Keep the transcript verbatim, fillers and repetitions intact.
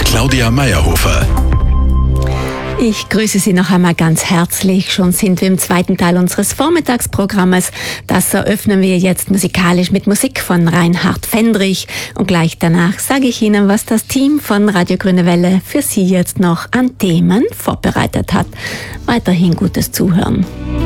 Claudia Meyerhofer. Ich grüße Sie noch einmal ganz herzlich. Schon sind wir im zweiten Teil unseres Vormittagsprogrammes. Das eröffnen wir jetzt musikalisch mit Musik von Reinhard Fendrich. Und gleich danach sage ich Ihnen, was das Team von Radio Grüne Welle für Sie jetzt noch an Themen vorbereitet hat. Weiterhin gutes Zuhören.